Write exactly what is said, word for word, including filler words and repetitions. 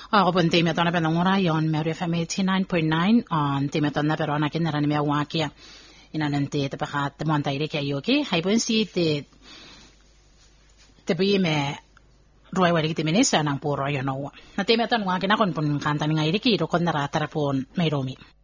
Ako pun timi atona pe nangura yon Mary F M eighty-nine point nine on timi atona pero na kinara ni wakia ina nanti te pakat te monta ire kaya yoki hay pun si te te pi me ruai wali te menesa nang puro yo no na timi atona wakia na kon pun kanta ni ngairi ki ro kon nara tarapon may romi